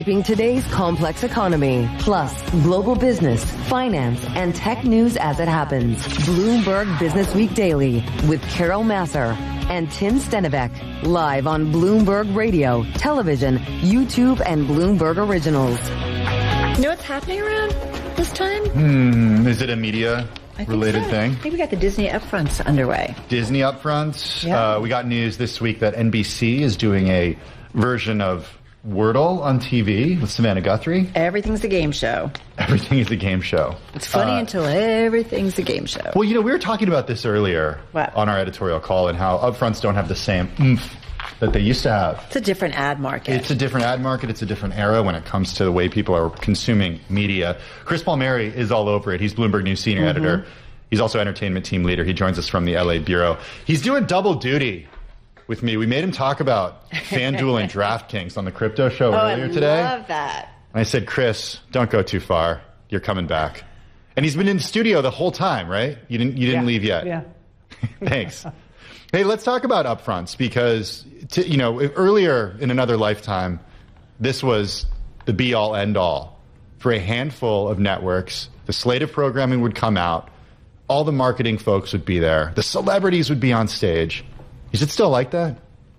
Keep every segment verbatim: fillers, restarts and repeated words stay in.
Shaping today's complex economy, plus global business, finance, and tech news as it happens. Bloomberg Business Week Daily with Carol Massar and Tim Stenovec, live on Bloomberg Radio, television, YouTube, and Bloomberg Originals. You know what's happening around this time? Hmm, is it a media-related so. thing? I think we got the Disney upfronts underway. Disney upfronts. Yeah. Uh, we got news this week that N B C is doing a version of Wordle on T V with Savannah Guthrie. Everything's a game show. Everything is a game show. It's funny uh, until everything's a game show. Well, you know, we were talking about this earlier What? on our editorial call and how upfronts don't have the same oomph that they used to have. It's a different ad market. It's a different ad market. It's a different era when it comes to the way people are consuming media. Chris Palmieri is all over it. He's Bloomberg News senior mm-hmm. editor. He's also entertainment team leader. He joins us from the L A bureau. He's doing double duty with me. We made him talk about FanDuel and DraftKings on the crypto show oh, earlier today. I love that. And I said, Chris, don't go too far. You're coming back. And he's been in the studio the whole time, right? You didn't you didn't yeah. leave yet. Yeah. Thanks. Hey, let's talk about upfronts because, t- you know, earlier in another lifetime, this was the be-all, end-all. For a handful of networks, the slate of programming would come out. All the marketing folks would be there. The celebrities would be on stage. Is it still like that?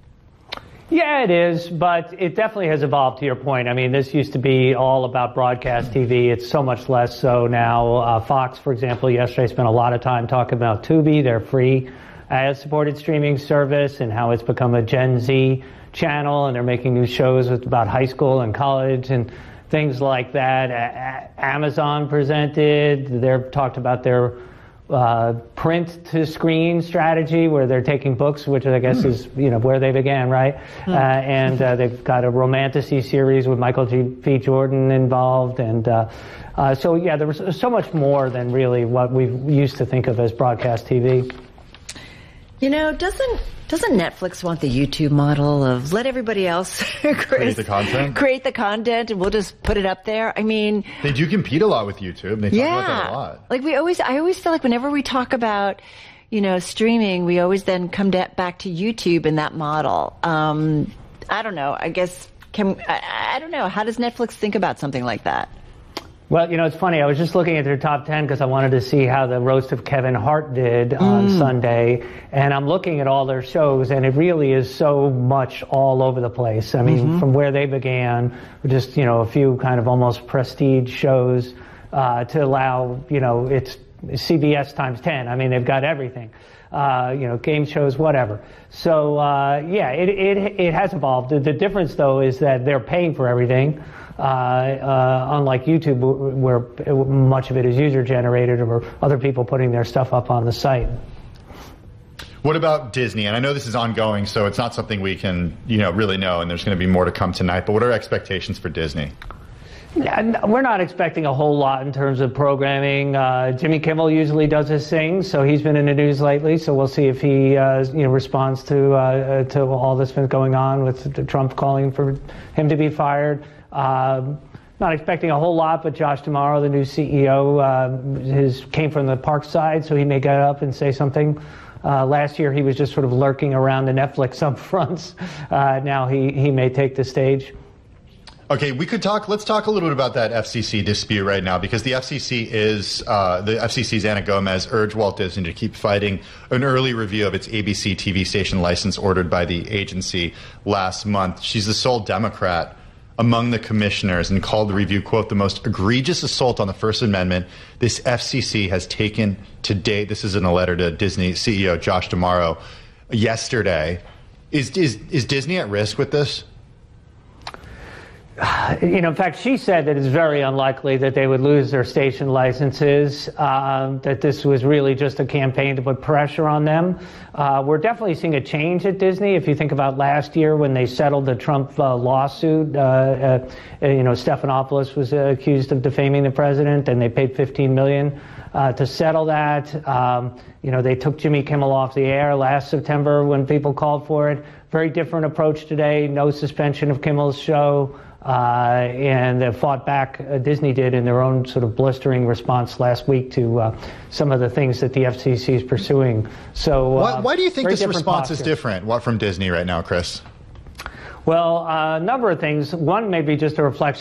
Yeah, it is, but it definitely has evolved to your point. I mean, this used to be all about broadcast T V. It's so much less so now. Uh, Fox, for example, yesterday spent a lot of time talking about Tubi, their free ad-supported streaming service, and how it's become a Gen Z channel, and they're making new shows with, about high school and college and things like that. A- Amazon presented. They've talked about their Uh, print to screen strategy where they're taking books, which I guess mm. is, you know, where they began, right? Mm. Uh, and uh, they've got a romantasy series with Michael G. P. Jordan involved. And uh, uh, so, yeah, there was so much more than really what we used to think of as broadcast T V. You know, doesn't doesn't Netflix want the YouTube model of let everybody else create, create the content? Create the content and we'll just put it up there? I mean, they do compete a lot with YouTube. They talk yeah, about that a lot. Like we always, I always feel like whenever we talk about, you know, streaming, we always then come de- back to YouTube and that model. Um, I don't know. I guess can I, I don't know. How does Netflix think about something like that? Well, you know, it's funny. I was just looking at their top ten because I wanted to see how the roast of Kevin Hart did on mm. Sunday. And I'm looking at all their shows, and it really is so much all over the place. I mean, mm-hmm. from where they began, just, you know, a few kind of almost prestige shows uh, to allow, you know, it's C B S times ten. I mean, they've got everything. Uh, you know, game shows, whatever. So, uh, yeah, it, it it has evolved. The, the difference, though, is that they're paying for everything. Uh, uh, unlike YouTube, where much of it is user-generated or other people putting their stuff up on the site. What about Disney? And I know this is ongoing, so it's not something we can, you know, really know, and there's going to be more to come tonight. But what are expectations for Disney? We're not expecting a whole lot in terms of programming. Uh, Jimmy Kimmel usually does his thing, so he's been in the news lately. So we'll see if he, uh, you know, responds to uh, to all this been going on with Trump calling for him to be fired. Uh, not expecting a whole lot, but Josh D'Amaro, the new C E O, uh, his came from the Park side, so he may get up and say something. Uh, last year, he was just sort of lurking around the Netflix upfronts. Uh, now he, he may take the stage. Okay, we could talk. Let's talk a little bit about that F C C dispute right now, because the F C C is uh, the F C C's Anna Gomez urged Walt Disney to keep fighting an early review of its A B C T V station license ordered by the agency last month. She's the sole Democrat among the commissioners and called the review, quote, the most egregious assault on the First Amendment this F C C has taken to date. This is in a letter to Disney C E O Josh D'Amaro yesterday. Is, is, is Disney at risk with this? You know, in fact, she said that it's very unlikely that they would lose their station licenses, um, that this was really just a campaign to put pressure on them. Uh, we're definitely seeing a change at Disney. If you think about last year when they settled the Trump uh, lawsuit, uh, uh, you know, Stephanopoulos was uh, accused of defaming the president, and they paid fifteen million dollars uh, to settle that. Um, you know, they took Jimmy Kimmel off the air last September when people called for it. Very different approach today. No suspension of Kimmel's show. Uh, and they fought back, uh, Disney did, in their own sort of blistering response last week to uh, some of the things that the F C C is pursuing. So, uh, why, why do you think this response posture. is different what, from Disney right now, Chris? Well, a number of things. One, maybe just a reflection